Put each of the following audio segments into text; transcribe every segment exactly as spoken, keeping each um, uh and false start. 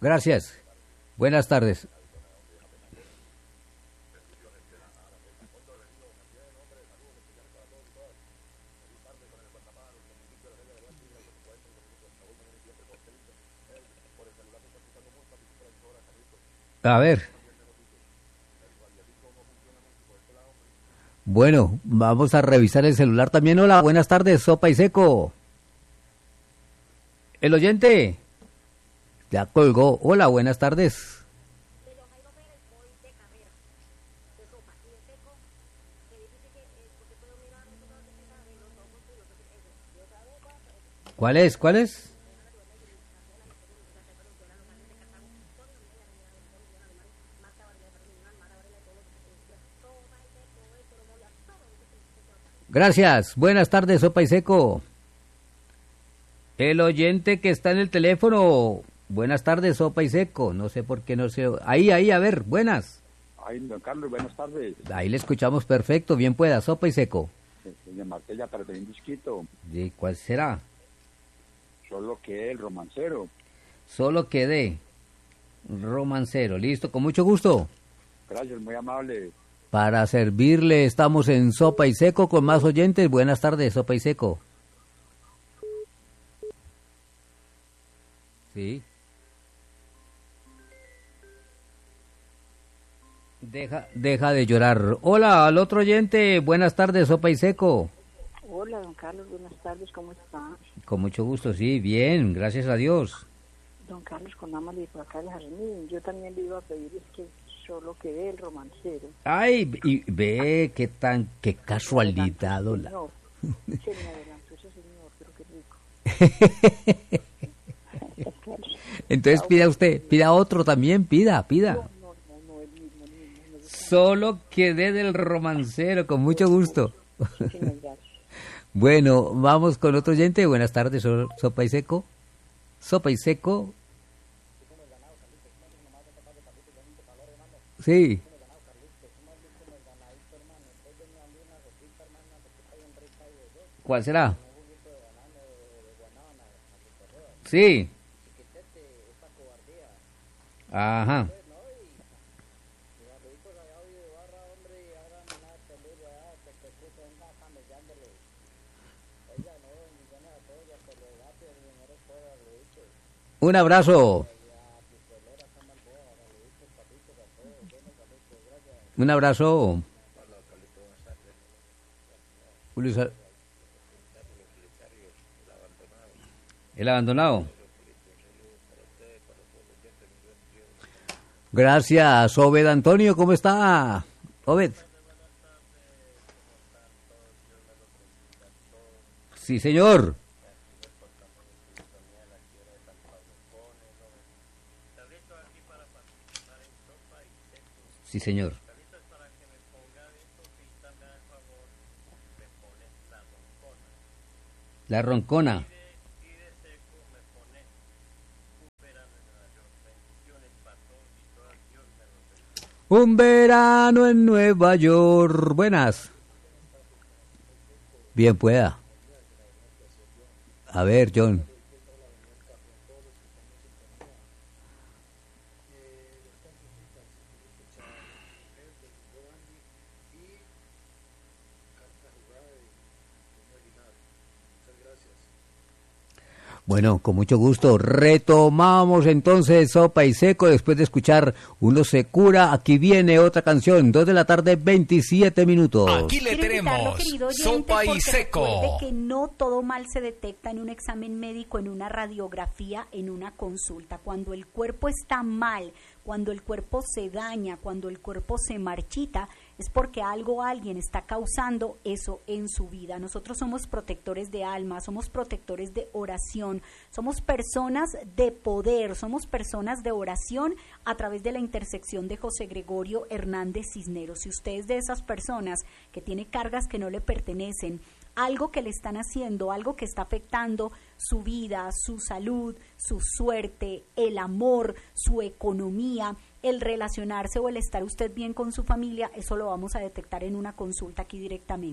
Gracias. Buenas tardes. A ver. Bueno, vamos a revisar el celular también. Hola, buenas tardes, Sopa y Seco. El oyente ya colgó. Hola, buenas tardes. ¿Cuál es? ¿Cuál es? Gracias. Buenas tardes, Sopa y Seco. El oyente que está en el teléfono. Buenas tardes, Sopa y Seco. No sé por qué no sé. Ahí, ahí, a ver, buenas. Ay, don Carlos, buenas tardes. Ahí le escuchamos perfecto. Bien pueda, Sopa y Seco. Doña Martella, para pedir un disquito. ¿Y cuál será? Solo que el romancero. Solo quedé. Romancero. Listo, con mucho gusto. Gracias, muy amable. Para servirle, estamos en Sopa y Seco con más oyentes. Buenas tardes, Sopa y Seco. Sí. Deja, deja de llorar. Hola, al otro oyente. Buenas tardes, Sopa y Seco. Hola, don Carlos. Buenas tardes. ¿Cómo está? Con mucho gusto, sí. Bien, gracias a Dios. Don Carlos, con Amalie por acá de Jardín. Yo también le iba a pedir es que solo quedé el romancero. Ay, y ve qué tan, qué casualidad, hola. Señor, se me adelantó ese señor, pero qué rico. Entonces pida usted, pida otro también, pida, pida. No, no, no, no, el mismo, el mismo. El mismo. Solo quedé del romancero, con mucho gusto. Sí, gracias. Bueno, vamos con otro oyente. Buenas tardes, so- Sopa y Seco. Sopa y Seco. Sí. ¿Cuál será? Sí. Ajá. Un abrazo. Un abrazo. Julio Sa- El abandonado. Gracias, Obed Antonio, ¿cómo está? Obed. Sí, señor. Sí, señor. La roncona. Un verano en Nueva York. Buenas. Bien pueda. A ver, John. Bueno, con mucho gusto. Retomamos entonces Sopa y Seco después de escuchar Uno se cura. Aquí viene otra canción, dos de la tarde, veintisiete minutos. Aquí le Quiero invitarlo, tenemos querido oyente, Sopa y porque Seco. recuerde que no todo mal se detecta en un examen médico, en una radiografía, en una consulta. Cuando el cuerpo está mal, cuando el cuerpo se daña, cuando el cuerpo se marchita, es porque algo, alguien está causando eso en su vida. Nosotros somos protectores de alma, somos protectores de oración, somos personas de poder, somos personas de oración a través de la intersección de José Gregorio Hernández Cisneros. Si usted es de esas personas que tiene cargas que no le pertenecen, algo que le están haciendo, algo que está afectando su vida, su salud, su suerte, el amor, su economía, el relacionarse o el estar usted bien con su familia, eso lo vamos a detectar en una consulta aquí directamente.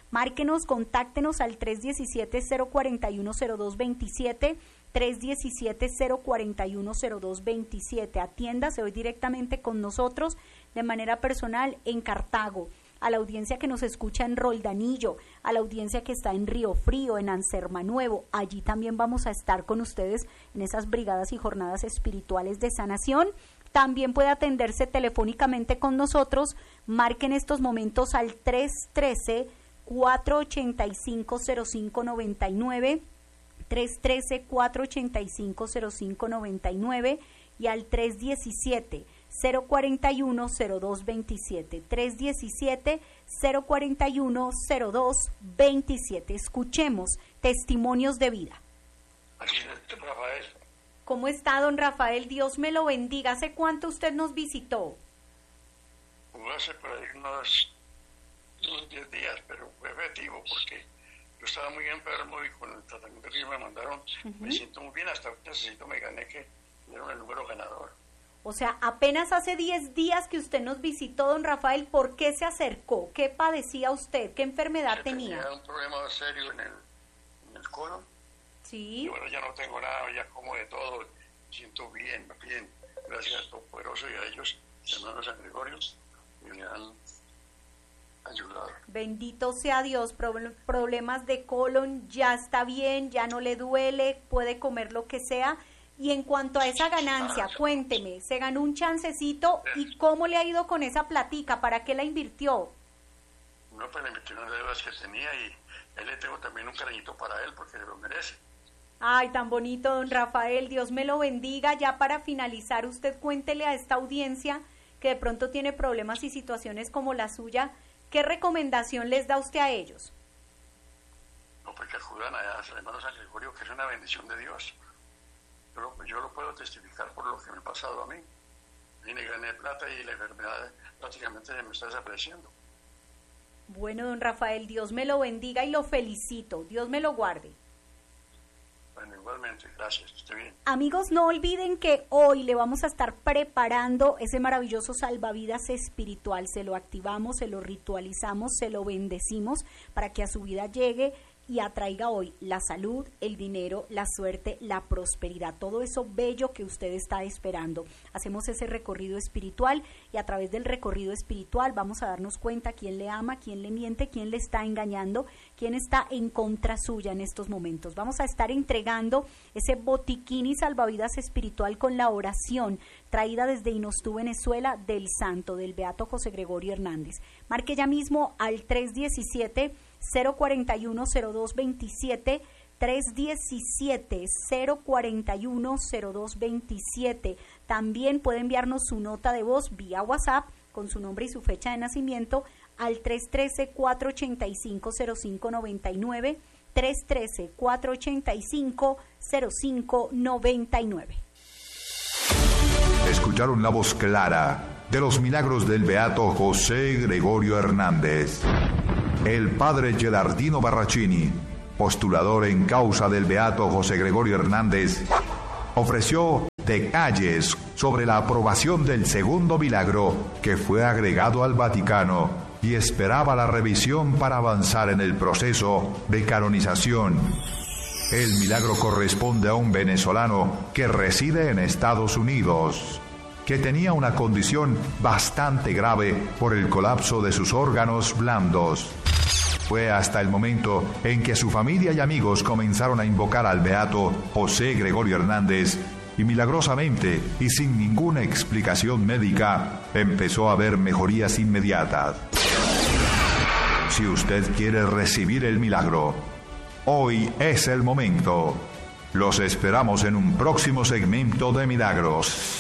Márquenos, contáctenos al tres diecisiete, cero cuarenta y uno, cero dos veintisiete, tres diecisiete, cero cuarenta y uno, cero dos veintisiete. Atiéndase hoy directamente con nosotros de manera personal en Cartago, a la audiencia que nos escucha en Roldanillo, a la audiencia que está en Río Frío, en Anserma Nuevo. Allí también vamos a estar con ustedes en esas brigadas y jornadas espirituales de sanación. También puede atenderse telefónicamente con nosotros. Marquen estos momentos al tres uno tres, cuatro ocho cinco, cero cinco nueve nueve, tres uno tres, cuatro ocho cinco, cero cinco nueve nueve y al tres diecisiete, cero cuarenta y uno, cero dos veintisiete, tres diecisiete, cero cuarenta y uno, cero dos veintisiete. Escuchemos testimonios de vida. Aquí está Rafael. ¿Cómo está, don Rafael? Dios me lo bendiga. ¿Hace cuánto usted nos visitó? Hace por ahí unos diez días, pero fue efectivo porque yo estaba muy enfermo y con el tratamiento que me mandaron uh-huh. me siento muy bien. Hasta necesito me gané que dieron el número ganador. O sea, apenas hace diez días que usted nos visitó, don Rafael. ¿Por qué se acercó? ¿Qué padecía usted? ¿Qué enfermedad tenía? Tenía un problema serio en el, en el colon. Sí. Y bueno, ya no tengo nada, ya como de todo, me siento bien, bien. Gracias al Todopoderoso y a ellos, hermano San Gregorio, que me han ayudado. Bendito sea Dios. Pro- problemas de colon, ya está bien, ya no le duele, puede comer lo que sea. Y en cuanto a esa ganancia, cuénteme, se ganó un chancecito y ¿cómo le ha ido con esa platica? ¿Para qué la invirtió? No, pues le invirtió unas deudas que tenía y él le tengo también un cariñito para él porque lo merece. Ay, tan bonito, don Rafael, Dios me lo bendiga. Ya para finalizar, usted cuéntele a esta audiencia que de pronto tiene problemas y situaciones como la suya, ¿qué recomendación les da usted a ellos? No, pues que acudan a su hermano San Gregorio, que es una bendición de Dios. Yo lo, yo lo puedo testificar por lo que me ha pasado a mí. Vine, gané plata y la enfermedad prácticamente me está desapareciendo. Bueno, don Rafael, Dios me lo bendiga y lo felicito. Dios me lo guarde. Bueno, igualmente, gracias, que esté bien. Amigos, no olviden que hoy le vamos a estar preparando ese maravilloso salvavidas espiritual. Se lo activamos, se lo ritualizamos, se lo bendecimos para que a su vida llegue y atraiga hoy la salud, el dinero, la suerte, la prosperidad, todo eso bello que usted está esperando. Hacemos ese recorrido espiritual y a través del recorrido espiritual vamos a darnos cuenta quién le ama, quién le miente, quién le está engañando, quién está en contra suya en estos momentos. Vamos a estar entregando ese botiquín y salvavidas espiritual con la oración traída desde Inostú, Venezuela, del santo, del beato José Gregorio Hernández. Marque ya mismo al tres diecisiete, cero cuarenta y uno, cero dos veintisiete, tres diecisiete, cero cuarenta y uno, cero dos veintisiete. También puede enviarnos su nota de voz vía WhatsApp con su nombre y su fecha de nacimiento al tres uno tres, cuatro ocho cinco, cero cinco nueve nueve, tres uno tres, cuatro ocho cinco, cero cinco nueve nueve. Escucharon la voz clara de los milagros del beato José Gregorio Hernández. El padre Gerardino Barracini, postulador en causa del beato José Gregorio Hernández, ofreció detalles sobre la aprobación del segundo milagro que fue agregado al Vaticano y esperaba la revisión para avanzar en el proceso de canonización. El milagro corresponde a un venezolano que reside en Estados Unidos, que tenía una condición bastante grave por el colapso de sus órganos blandos. Fue hasta el momento en que su familia y amigos comenzaron a invocar al beato José Gregorio Hernández y milagrosamente y sin ninguna explicación médica empezó a haber mejorías inmediatas. Si usted quiere recibir el milagro, hoy es el momento. Los esperamos en un próximo segmento de Milagros.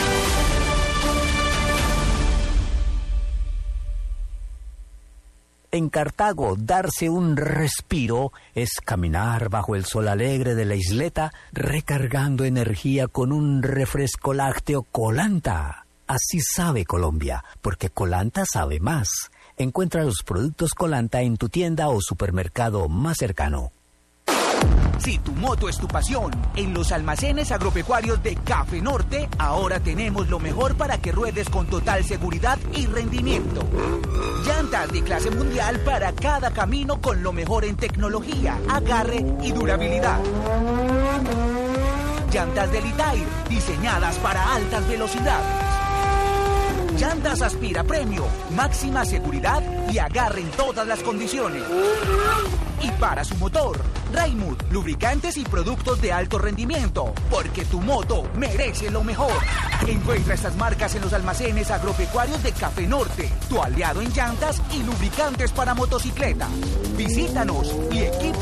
En Cartago, darse un respiro es caminar bajo el sol alegre de la isleta, recargando energía con un refresco lácteo Colanta. Así sabe Colombia, porque Colanta sabe más. Encuentra los productos Colanta en tu tienda o supermercado más cercano. Si tu moto es tu pasión, en los almacenes agropecuarios de Café Norte, ahora tenemos lo mejor para que ruedes con total seguridad y rendimiento. Llantas de clase mundial para cada camino con lo mejor en tecnología, agarre y durabilidad. Llantas de Litair, diseñadas para altas velocidades. Llantas Aspira Premio, máxima seguridad y agarre en todas las condiciones. Y para su motor, Raimund, lubricantes y productos de alto rendimiento, porque tu moto merece lo mejor. Encuentra estas marcas en los almacenes agropecuarios de Café Norte, tu aliado en llantas y lubricantes para motocicleta. Visítanos y equipa